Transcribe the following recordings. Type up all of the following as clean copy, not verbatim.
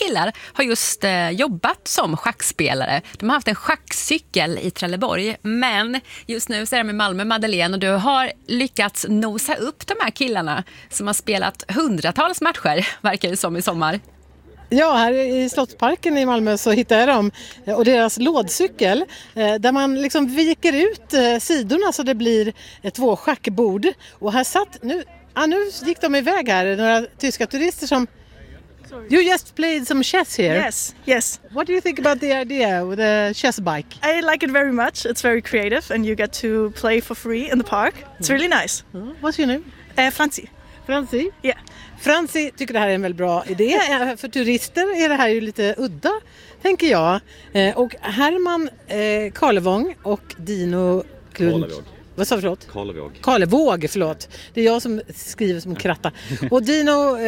killar har just jobbat som schackspelare. De har haft en schackcykel i Trelleborg, men just nu så är de i Malmö, Madeleine, och du har lyckats nosa upp de här killarna som har spelat hundratals matcher, verkar det som, i sommar. Ja, här i Slottsparken i Malmö så hittar jag dem och deras lådcykel där man liksom viker ut sidorna så det blir ett 2 schackbord. Och här satt, nu gick de iväg här, några tyska turister som... You just played some chess here. Yes. What do you think about the idea with a chess bike? I like it very much. It's very creative and you get to play for free in the park. It's really nice. What's your name? Francie. Francie? Yeah. Francie tycker det här är en väldigt bra idé. För turister är det här ju lite udda, tänker jag. Och Herman Karlevång och Dino Karlevåg. Vad sa du, förlåt? Karlevåg, förlåt. Det är jag som skriver som en kratta. Och Dino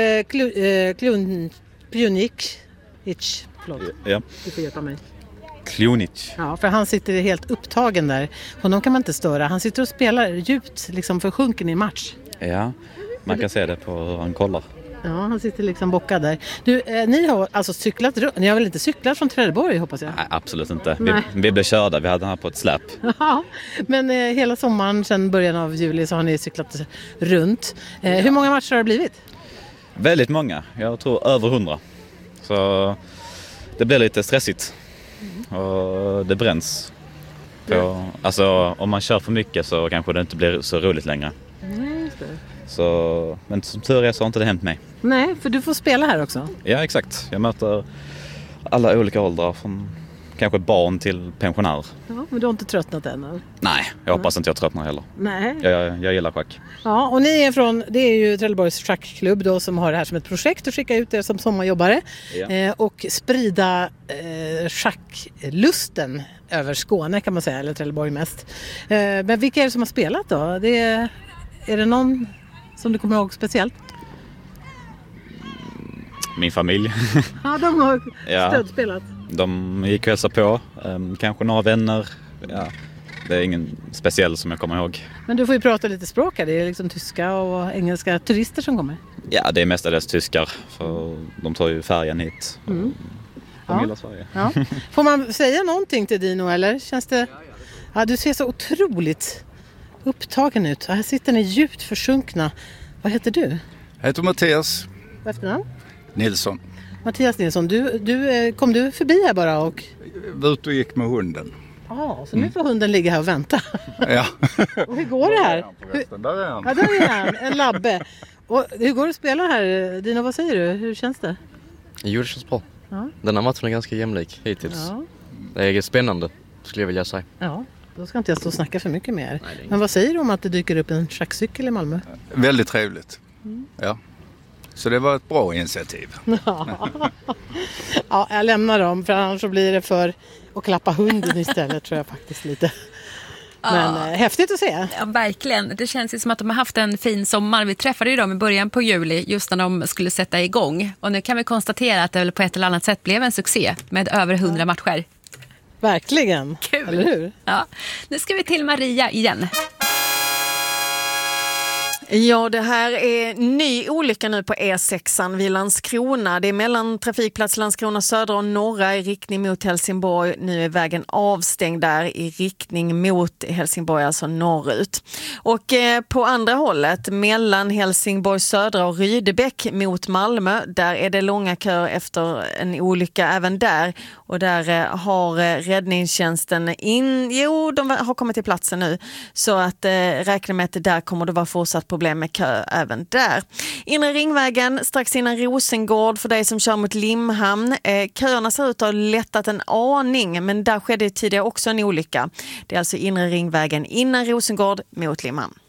Pjunic. Förlåt. Ja. Du får hjälpa mig. Klunic. Ja, för han sitter helt upptagen där. Honom kan man inte störa. Han sitter och spelar djupt, liksom försjunken i match. Ja, man kan se det på hur han kollar. Ja, han sitter liksom bockad där. Du, ni har alltså cyklat runt. Ni har väl inte cyklat från Trelleborg, hoppas jag? Nej, absolut inte. Vi blev körda, vi hade den här på ett släp. Ja, men hela sommaren sedan början av juli så har ni cyklat runt. Hur många matcher har det blivit? Väldigt många, jag tror över 100. Så det blir lite stressigt. Och det bränns. Alltså om man kör för mycket så kanske det inte blir så roligt längre. Just det. Så, men som tur är så har inte det hänt mig. Nej, för du får spela här också. Ja, exakt. Jag möter alla olika åldrar, från kanske barn till pensionärer. Ja, men du har inte tröttnat än? Nej, jag hoppas inte jag tröttnar heller. Nej. Jag gillar schack. Ja, och ni är från, det är ju Trelleborgs schackklubb då, som har det här som ett projekt att skicka ut er som sommarjobbare. Ja. Och sprida schacklusten över Skåne, kan man säga, eller Trelleborg mest. Men vilka är det som har spelat då? Är det någon som du kommer ihåg speciellt? Min familj. Ja, de har stödspelat. De gick och hälsade på. Kanske några vänner. Ja, det är ingen speciell som jag kommer ihåg. Men du får ju prata lite språk här. Det är liksom tyska och engelska turister som kommer. Ja, det är mestadels tyskar. För de tar ju färjan hit. De gillar Sverige. Ja. Får man säga någonting till Dino, eller? Känns det... Ja, du ser så otroligt upptagen ut. Här sitter ni djupt försjunkna. Vad heter du? Jag heter Mattias. Vad efternamn? Nilsson. Mattias Nilsson, kom du förbi här bara och... Var ute och gick med hunden. Ja, så nu får hunden ligga här och vänta. Ja. Och hur går det här? Där är han. Ja, där är han. En labbe. Och hur går det att spela här? Dino, vad säger du? Hur känns det? Jo, det känns bra. Ja. Den här matchen är ganska jämlik hittills. Ja. Det är spännande, skulle jag vilja säga. Ja, då ska inte jag stå och snacka för mycket mer. Men vad säger du om att det dyker upp en schackcykel i Malmö? Väldigt trevligt. Ja. Så det var ett bra initiativ. Ja, jag lämnar dem, för annars så blir det för att klappa hunden istället, tror jag faktiskt lite. Men häftigt att se. Ja, verkligen. Det känns ju som att de har haft en fin sommar. Vi träffade ju dem i början på juli, just när de skulle sätta igång. Och nu kan vi konstatera att det väl på ett eller annat sätt blev en succé med över 100 matcher. Verkligen. Kul. Eller hur? Ja. Nu ska vi till Maria igen. Ja, det här är ny olycka nu på E6 vid Landskrona. Det är mellan trafikplats Landskrona södra och norra i riktning mot Helsingborg. Nu är vägen avstängd där i riktning mot Helsingborg, alltså norrut. Och på andra hållet, mellan Helsingborg södra och Rydebäck mot Malmö, där är det långa köer efter en olycka även där. Och där har räddningstjänsten de har kommit till platsen nu. Så att räkna med att där kommer det vara fortsatt problem med kö även där. Inre Ringvägen strax innan Rosengård för dig som kör mot Limhamn. Köerna ser ut att ha lättat en aning, men där skedde tidigare också en olycka. Det är alltså Inre Ringvägen innan Rosengård mot Limhamn.